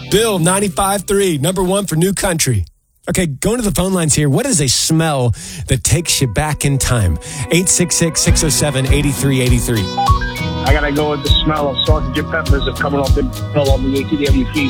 Bill, 95.3, number one for New Country. Okay, going to the phone lines here. What is a smell that takes you back in time? 866-607-8383. I got to go with the smell of salt and peppers that coming off the hill on the ATWP